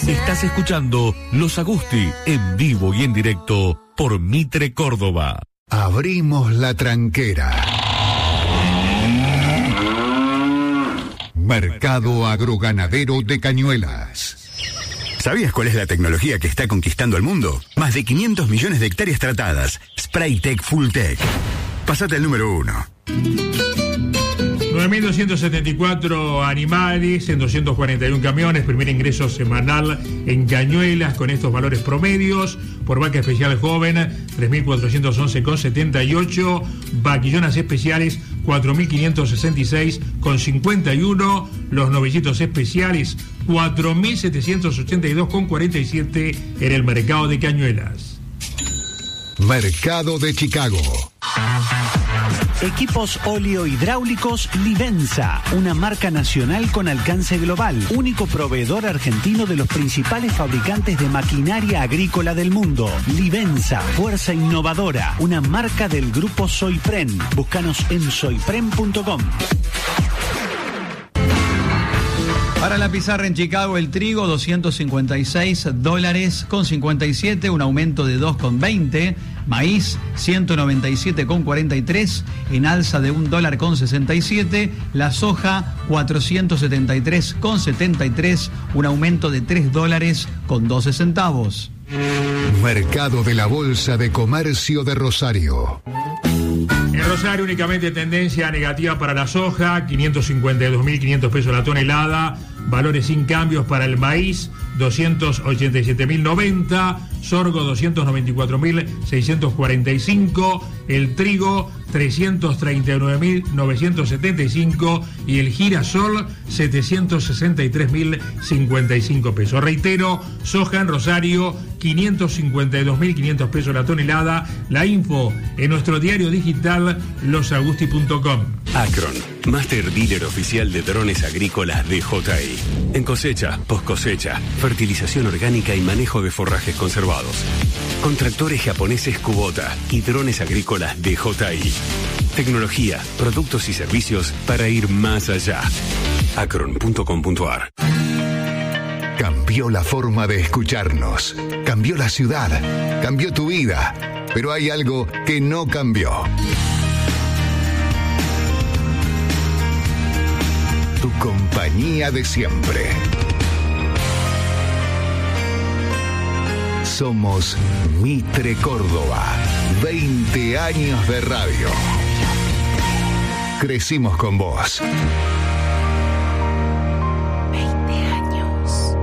Estás escuchando Los Agusti en vivo y en directo por Mitre Córdoba. Abrimos la tranquera. Mercado Agroganadero de Cañuelas. ¿Sabías cuál es la tecnología que está conquistando el mundo? Más de 500 millones de hectáreas tratadas. Spraytec Fulltech. Pásate al número 1. 9.274 animales en 241 camiones, primer ingreso semanal en Cañuelas con estos valores promedios. Por vaca especial joven, 3.411,78. Vaquillonas especiales, 4.566,51. Los novillitos especiales, 4.782,47 en el mercado de Cañuelas. Mercado de Chicago. Equipos oleohidráulicos Livenza, una marca nacional con alcance global, único proveedor argentino de los principales fabricantes de maquinaria agrícola del mundo. Livenza, fuerza innovadora, una marca del grupo Soypren. Búscanos en soypren.com. Para la pizarra en Chicago, el trigo $256,57, un aumento de 2,20. Maíz 197,43, en alza de $1,67. La soja 473,73, un aumento de $3,12. Mercado de la Bolsa de Comercio de Rosario. En Rosario únicamente tendencia negativa para la soja, 552.500 pesos la tonelada. Valores sin cambios para el maíz, 287.090, sorgo 294.645, el trigo 339.975 y el girasol 763.055 pesos. Reitero, soja en Rosario 552.500 pesos la tonelada. La info en nuestro diario digital losagusti.com. Acron, Master Dealer Oficial de Drones Agrícolas DJI. En cosecha, post cosecha, fertilización orgánica y manejo de forrajes conservados. Con tractores japoneses Kubota y drones agrícolas DJI. Tecnología, productos y servicios para ir más allá. Acron.com.ar. Cambió la forma de escucharnos. Cambió la ciudad. Cambió tu vida. Pero hay algo que no cambió. Tu compañía de siempre. Somos Mitre Córdoba. 20 años de radio. Crecimos con vos. 20 años.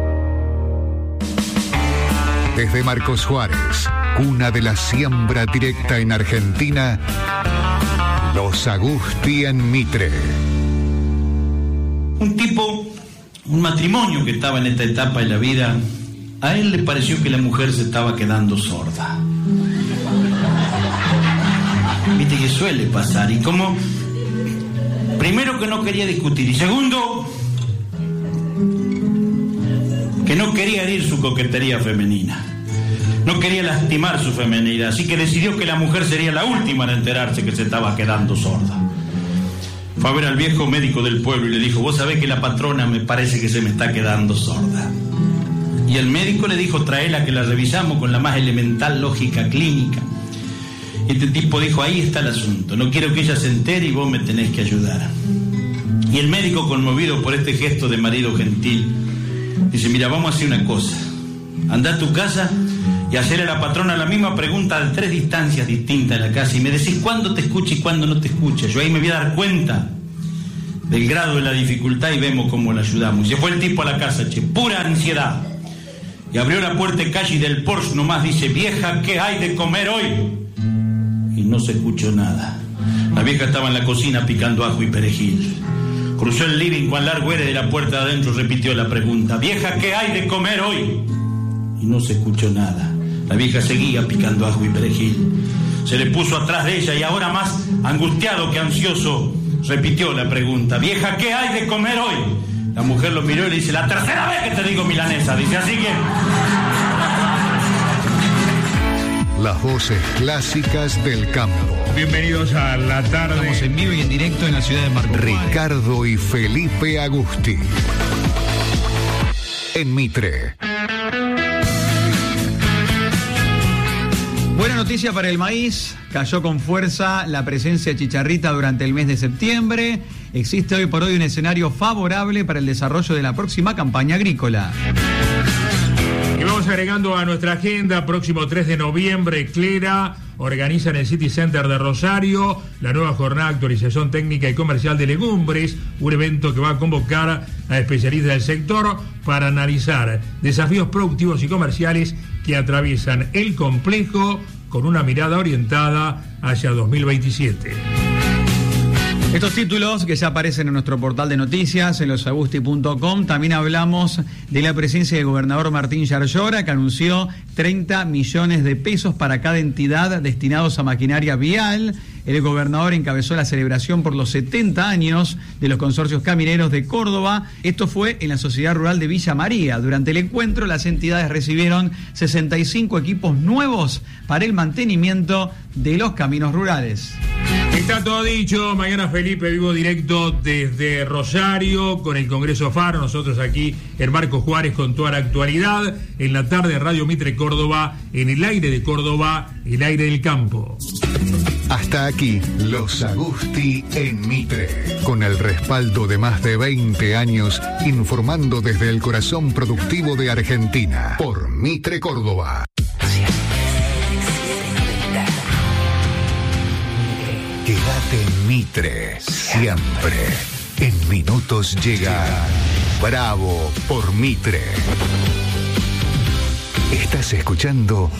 Desde Marcos Juárez, cuna de la siembra directa en Argentina, Los Agusti en Mitre. Un matrimonio que estaba en esta etapa de la vida, a él le pareció que la mujer se estaba quedando sorda. Viste que suele pasar, y como primero que no quería discutir, y segundo que no quería herir su coquetería femenina, no quería lastimar su femenidad, así que decidió que la mujer sería la última en enterarse que se estaba quedando sorda. Fue a ver al viejo médico del pueblo y le dijo: vos sabés que la patrona me parece que se me está quedando sorda. Y el médico le dijo: traela que la revisamos con la más elemental lógica clínica. Y este tipo dijo: ahí está el asunto, no quiero que ella se entere y vos me tenés que ayudar. Y el médico, conmovido por este gesto de marido gentil, dice: mira, vamos a hacer una cosa, andá a tu casa y hacerle a la patrona la misma pregunta de 3 distancias distintas de la casa y me decís cuándo te escucha y cuándo no te escucha. Yo ahí me voy a dar cuenta del grado de la dificultad y vemos cómo la ayudamos. Y se fue el tipo a la casa, pura ansiedad. Y abrió la puerta de calle y del Porsche nomás dice: vieja, ¿qué hay de comer hoy? Y no se escuchó nada. La vieja estaba en la cocina picando ajo y perejil. Cruzó el living cuán largo era, de la puerta de adentro repitió la pregunta: vieja, ¿qué hay de comer hoy? Y no se escuchó nada. La vieja seguía picando ajo y perejil. Se le puso atrás de ella y ahora más angustiado que ansioso repitió la pregunta: vieja, ¿qué hay de comer hoy? La mujer lo miró y le dice: la tercera vez que te digo milanesa. Dice: así que... Las voces clásicas del campo. Bienvenidos a la tarde. Estamos en vivo y en directo en la ciudad de Marcos Juárez. Ricardo y Felipe Agusti. en Mitre. Buena noticia para el maíz. Cayó con fuerza la presencia chicharrita durante el mes de septiembre. Existe hoy por hoy un escenario favorable para el desarrollo de la próxima campaña agrícola. Y vamos agregando a nuestra agenda, próximo 3 de noviembre, Clera organiza en el City Center de Rosario la nueva jornada de actualización técnica y comercial de legumbres, un evento que va a convocar a especialistas del sector para analizar desafíos productivos y comerciales que atraviesan el complejo con una mirada orientada hacia 2027. Estos títulos que ya aparecen en nuestro portal de noticias, en losagusti.com, también hablamos de la presencia del gobernador Martín Yarlora, que anunció 30 millones de pesos para cada entidad destinados a maquinaria vial. El gobernador encabezó la celebración por los 70 años de los consorcios camineros de Córdoba. Esto fue en la Sociedad Rural de Villa María. Durante el encuentro, las entidades recibieron 65 equipos nuevos para el mantenimiento de los caminos rurales. Está todo dicho. Mañana, Felipe, vivo directo desde Rosario con el Congreso Faro. Nosotros aquí en Marcos Juárez con toda la actualidad. En la tarde, Radio Mitre Córdoba, en el aire de Córdoba, el aire del campo. Hasta aquí, Los Agusti en Mitre. Con el respaldo de más de 20 años, informando desde el corazón productivo de Argentina. Por Mitre Córdoba. Quédate en Mitre, siempre. En minutos llega Bravo por Mitre. Estás escuchando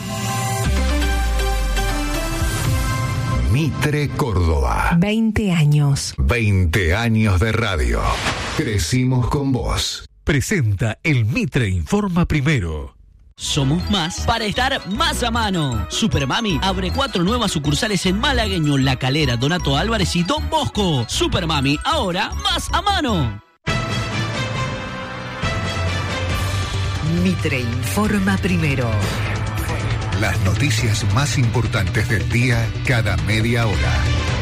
Mitre Córdoba. 20 años. 20 años de radio. Crecimos con vos. Presenta el Mitre Informa Primero. Somos más para estar más a mano. Supermami abre 4 nuevas sucursales en Malagueño, La Calera, Donato Álvarez y Don Bosco. Supermami, ahora más a mano. Mitre Informa Primero. Las noticias más importantes del día cada media hora.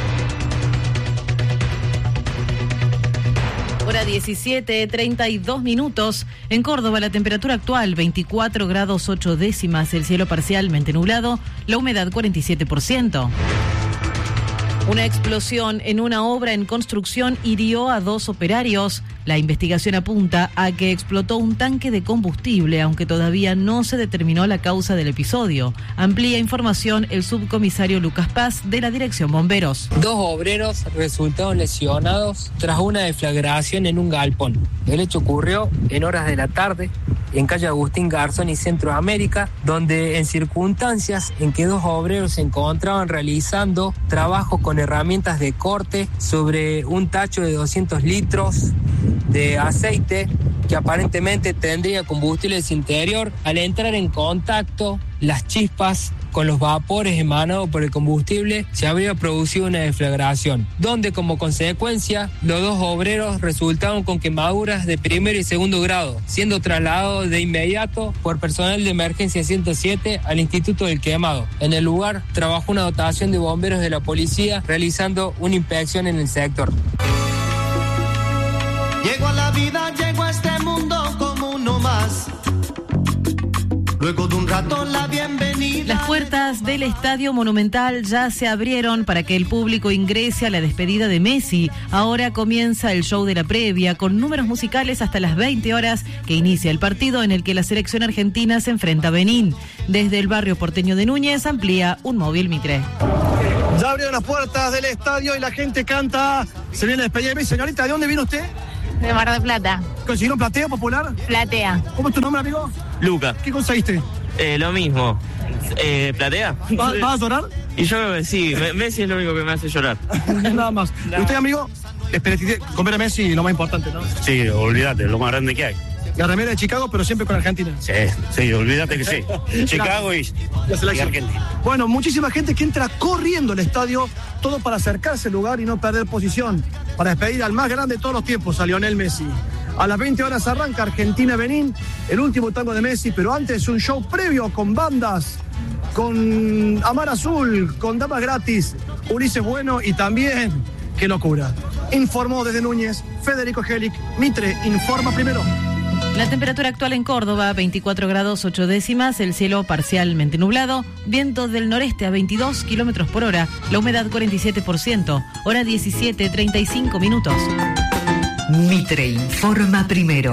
Hora 17:32 minutos. En Córdoba la temperatura actual 24 grados 8 décimas, el cielo parcialmente nublado, la humedad 47%. Una explosión en una obra en construcción hirió a 2 operarios. La investigación apunta a que explotó un tanque de combustible, aunque todavía no se determinó la causa del episodio. Amplía información el subcomisario Lucas Paz de la Dirección Bomberos. 2 obreros resultaron lesionados tras una deflagración en un galpón. El hecho ocurrió en horas de la tarde en calle Agustín Garzón y Centroamérica, donde en circunstancias en que 2 obreros se encontraban realizando trabajo con herramientas de corte sobre un tacho de 200 litros de aceite que aparentemente tendría combustible en su interior. Al entrar en contacto, las chispas con los vapores emanados por el combustible, se habría producido una deflagración, donde como consecuencia los 2 obreros resultaron con quemaduras de primer y segundo grado, siendo trasladados de inmediato por personal de emergencia 107 al Instituto del Quemado. En el lugar trabajó una dotación de bomberos de la policía realizando una inspección en el sector. Llego a la vida, llego a este mundo como uno más. Luego de un rato la bienvenida. Las puertas del Estadio Monumental ya se abrieron para que el público ingrese a la despedida de Messi. Ahora comienza el show de la previa con números musicales hasta las 20 horas que inicia el partido en el que la selección argentina se enfrenta a Benín. Desde el barrio porteño de Núñez amplía un móvil Mitre. Ya abrieron las puertas del estadio y la gente canta. Se viene a despedir de Messi. Señorita, ¿de dónde viene usted? De Mar del Plata. ¿Consiguió un plateo popular? Platea. ¿Cómo es tu nombre, amigo? Luca. ¿Qué conseguiste? Lo mismo. ¿Platea? ¿Vas a llorar? Y yo creo que sí. Messi es lo único que me hace llorar. Nada más. ¿Y usted, amigo? Comer a Messi lo más importante, ¿no? Sí, olvídate, lo más grande que hay. La remera de Chicago, pero siempre con Argentina. Sí, olvídate que sí. Chicago y Argentina. Bueno, muchísima gente que entra corriendo al estadio, todo para acercarse al lugar y no perder posición, para despedir al más grande de todos los tiempos, a Lionel Messi. A las 20 horas arranca Argentina-Benín, el último tango de Messi, pero antes un show previo con bandas, con Amar Azul, con Damas Gratis, Ulises Bueno y también, qué locura. Informó desde Núñez, Federico Gelic, Mitre Informa Primero. La temperatura actual en Córdoba, 24 grados 8 décimas, el cielo parcialmente nublado, viento del noreste a 22 kilómetros por hora, la humedad 47%, hora 17:35 minutos. Mitre informa primero.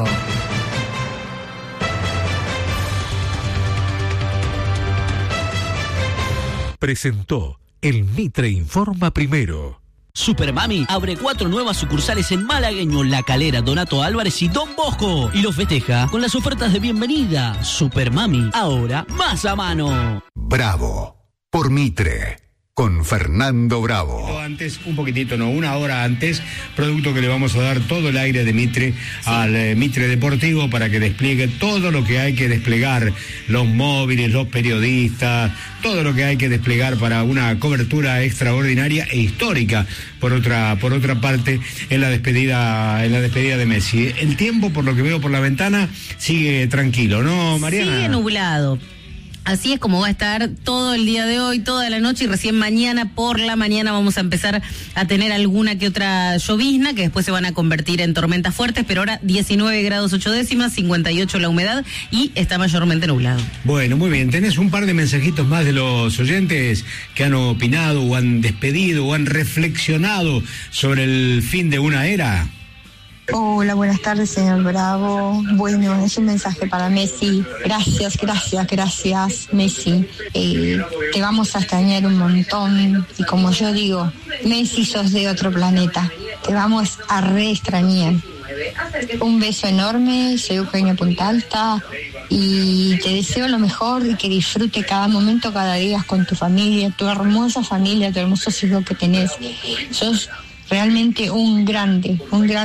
Presentó el Mitre Informa Primero. Supermami abre 4 nuevas sucursales en Malagueño, La Calera, Donato Álvarez y Don Bosco. Y lo festeja con las ofertas de bienvenida. Supermami, ahora más a mano. Bravo, por Mitre, con Fernando Bravo. Antes, un poquitito, no, una hora antes, producto que le vamos a dar todo el aire de Mitre al Mitre Deportivo para que despliegue todo lo que hay que desplegar, los móviles, los periodistas, todo lo que hay que desplegar para una cobertura extraordinaria e histórica, por otra parte, en la despedida de Messi. El tiempo, por lo que veo por la ventana, sigue tranquilo, ¿no, Mariana? Sigue nublado. Así es como va a estar todo el día de hoy, toda la noche, y recién mañana por la mañana vamos a empezar a tener alguna que otra llovizna que después se van a convertir en tormentas fuertes, pero ahora 19 grados 8 décimas, 58 la humedad y está mayormente nublado. Bueno, muy bien, tenés un par de mensajitos más de los oyentes que han opinado o han despedido o han reflexionado sobre el fin de una era. Hola, buenas tardes, señor Bravo. Bueno, es un mensaje para Messi. Gracias, Messi. Te vamos a extrañar un montón. Y como yo digo, Messi, sos de otro planeta. Te vamos a re extrañar. Un beso enorme, soy Eugenia Punta Alta y te deseo lo mejor y que disfrute cada momento, cada día con tu familia, tu hermosa familia, tu hermoso hijo que tenés. Sos realmente un grande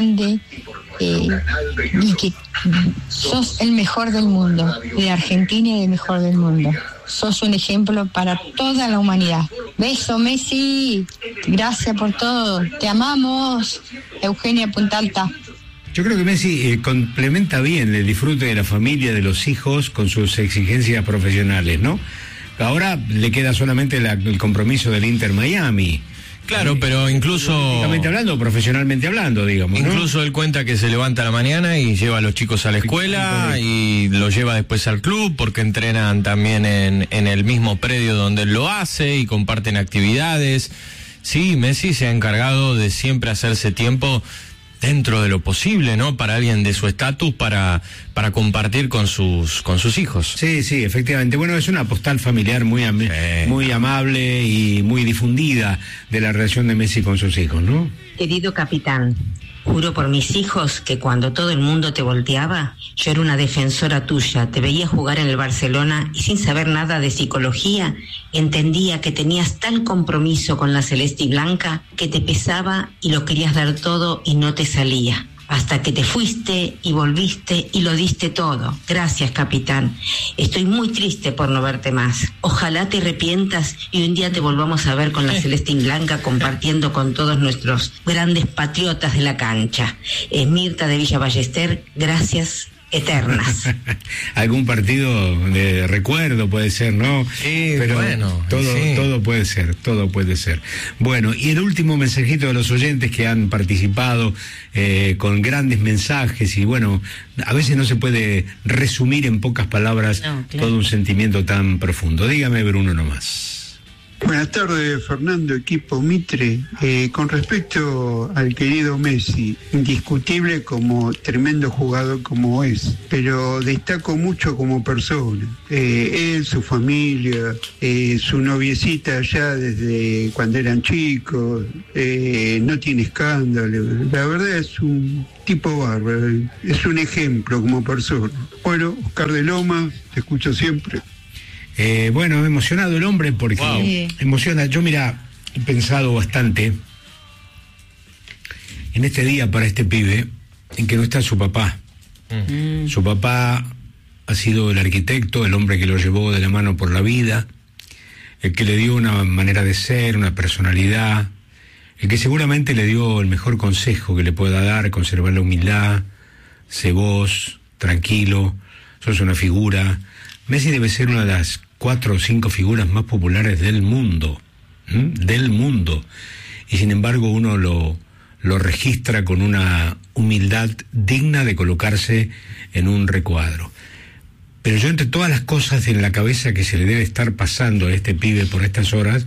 y que sos el mejor del mundo, de Argentina y el mejor del mundo. Sos un ejemplo para toda la humanidad. Beso, Messi. Gracias por todo. Te amamos. Eugenia Punta Alta. Yo creo que Messi complementa bien el disfrute de la familia, de los hijos, con sus exigencias profesionales, ¿no? Ahora le queda solamente el compromiso del Inter Miami. Claro, pero incluso... Técnicamente hablando, profesionalmente hablando, digamos, ¿no? Incluso él cuenta que se levanta a la mañana y lleva a los chicos a la escuela y los lleva después al club porque entrenan también en el mismo predio donde él lo hace y comparten actividades. Sí, Messi se ha encargado de siempre hacerse tiempo dentro de lo posible, ¿no? Para alguien de su estatus, para compartir con sus hijos. Sí, efectivamente. Bueno, es una postal familiar muy amable y muy difundida de la relación de Messi con sus hijos, ¿no? Querido capitán, juro por mis hijos que cuando todo el mundo te volteaba, yo era una defensora tuya, te veía jugar en el Barcelona y sin saber nada de psicología, entendía que tenías tal compromiso con la celeste y blanca que te pesaba y lo querías dar todo y no te salía. Hasta que te fuiste y volviste y lo diste todo. Gracias, capitán. Estoy muy triste por no verte más. Ojalá te arrepientas y un día te volvamos a ver con la celeste y blanca compartiendo con todos nuestros grandes patriotas de la cancha. Mirta de Villa Ballester, gracias eternas. Algún partido de recuerdo puede ser, ¿no? Sí, pero bueno, todo puede ser. Bueno, y el último mensajito de los oyentes que han participado con grandes mensajes y bueno, a veces no se puede resumir en pocas palabras todo un sentimiento tan profundo. Dígame, Bruno, nomás. Buenas tardes, Fernando, equipo Mitre. Con respecto al querido Messi, indiscutible como tremendo jugador como es, pero destaco mucho como persona. Él, su familia, su noviecita allá desde cuando eran chicos, no tiene escándalo. La verdad es un tipo bárbaro, es un ejemplo como persona. Bueno, Oscar de Loma, te escucho siempre. Bueno, emocionado el hombre porque emociona. Yo, mira, he pensado bastante en este día para este pibe en que no está su papá. Su papá ha sido el arquitecto, el hombre que lo llevó de la mano por la vida, el que le dio una manera de ser, una personalidad, el que seguramente le dio el mejor consejo que le pueda dar, conservar la humildad, sé vos, tranquilo, sos una figura. Messi debe ser una de las 4 o 5 figuras más populares del mundo, y sin embargo uno lo lo registra con una humildad digna de colocarse en un recuadro. Pero yo, entre todas las cosas en la cabeza que se le debe estar pasando a este pibe por estas horas,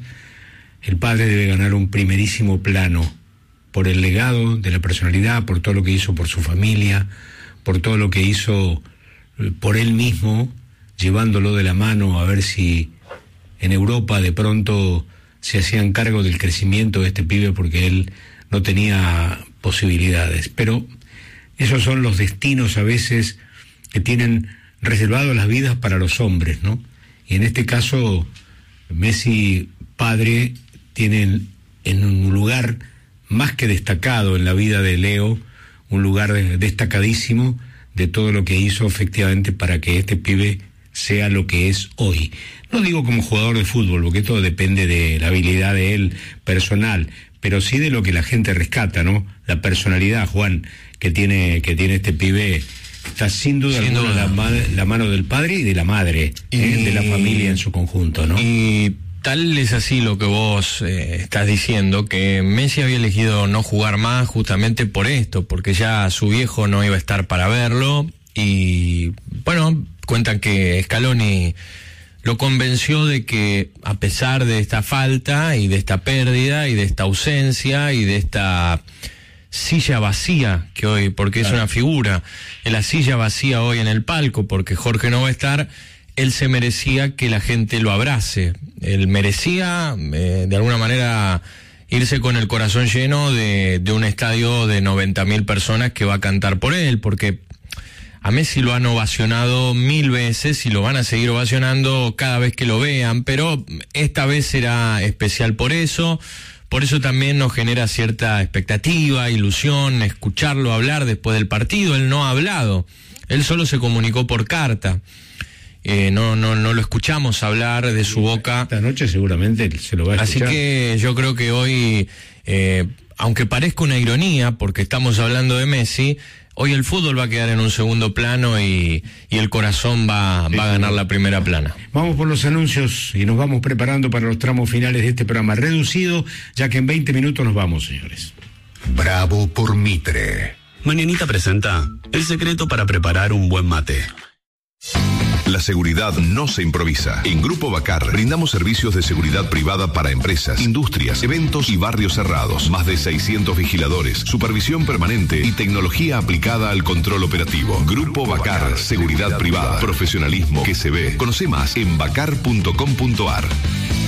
el padre debe ganar un primerísimo plano por el legado de la personalidad, por todo lo que hizo por su familia, por todo lo que hizo por él mismo, llevándolo de la mano a ver si en Europa de pronto se hacían cargo del crecimiento de este pibe, porque él no tenía posibilidades. Pero esos son los destinos a veces que tienen reservado las vidas para los hombres, ¿no? Y en este caso, Messi, padre, tiene en un lugar más que destacado en la vida de Leo, un lugar destacadísimo de todo lo que hizo efectivamente para que este pibe sea lo que es hoy. No digo como jugador de fútbol, porque todo depende de la habilidad de él personal, pero sí de lo que la gente rescata, ¿no? La personalidad, Juan, que tiene este pibe, está sin duda alguna la mano del padre y de la madre, de la familia en su conjunto, ¿no? Y tal es así lo que vos estás diciendo, que Messi había elegido no jugar más justamente por esto, porque ya su viejo no iba a estar para verlo, y bueno, cuentan que Scaloni lo convenció de que, a pesar de esta falta y de esta pérdida y de esta ausencia y de esta silla vacía que hoy, porque es una figura, en la silla vacía hoy en el palco, porque Jorge no va a estar, él se merecía que la gente lo abrace. Él merecía, de alguna manera, irse con el corazón lleno de un estadio de 90.000 personas que va a cantar por él, porque a Messi lo han ovacionado 1000 veces y lo van a seguir ovacionando cada vez que lo vean, pero esta vez será especial por eso también nos genera cierta expectativa, ilusión, escucharlo hablar después del partido. Él no ha hablado, él solo se comunicó por carta. No lo escuchamos hablar de su boca. Esta noche seguramente se lo va a escuchar. Así que yo creo que hoy, aunque parezca una ironía, porque estamos hablando de Messi, hoy el fútbol va a quedar en un segundo plano y el corazón va a ganar la primera plana. Vamos por los anuncios y nos vamos preparando para los tramos finales de este programa reducido, ya que en 20 minutos nos vamos, señores. Bravo por Mitre. Mañanita presenta el secreto para preparar un buen mate. La seguridad no se improvisa. En Grupo Bacar brindamos servicios de seguridad privada para empresas, industrias, eventos y barrios cerrados. Más de 600 vigiladores, supervisión permanente y tecnología aplicada al control operativo. Grupo Bacar, seguridad privada, profesionalismo que se ve. Conoce más en bacar.com.ar.